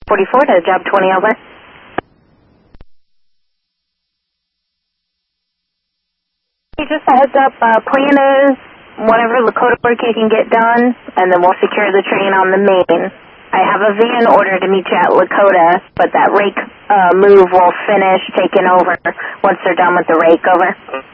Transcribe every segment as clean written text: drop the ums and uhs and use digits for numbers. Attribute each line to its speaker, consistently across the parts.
Speaker 1: 44 to job 20 over. Hey, just a heads up, plan is whatever Lakota work you can get done, and then we'll secure the train on the main. I have a van ordered to meet you at Lakota, but that rake move will finish taking over once they're done with the rake, over.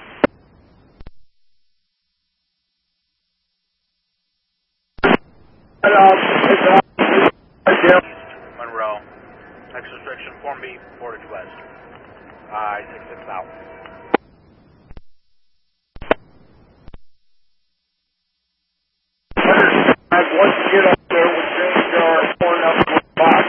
Speaker 2: Monroe. Next restriction, Form B, Portage West. I-66 out.
Speaker 3: Once you get up there, we change our phone number to box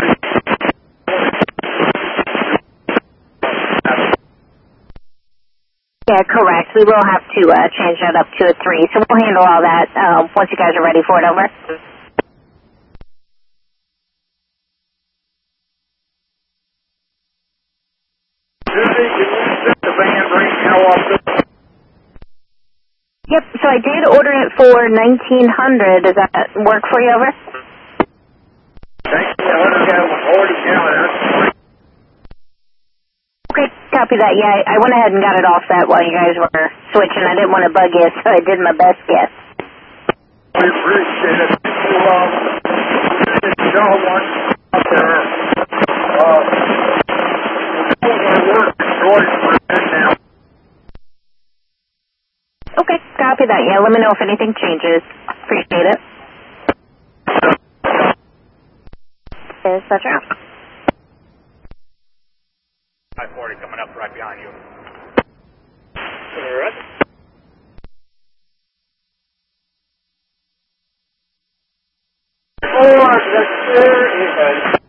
Speaker 3: 3.
Speaker 1: Yeah, correct. We will have to change that up to a 3, so we'll handle all that once you guys are ready for it, over.
Speaker 3: Susie, can you set the van right now up there?
Speaker 1: Yep, so I did order it for 1900. Does that work for you, over?
Speaker 3: 1900 got already counted.
Speaker 1: Okay, copy that. Yeah, I went ahead and got it all set while you guys were switching. I didn't want to bug you, so I did my best guess.
Speaker 3: We appreciate it. Y'all want out there. Now.
Speaker 1: Okay, copy that. Yeah, let me know if anything changes. Appreciate it. Is that true?
Speaker 2: I-40 coming up right behind you.
Speaker 3: Alright. Oh, that's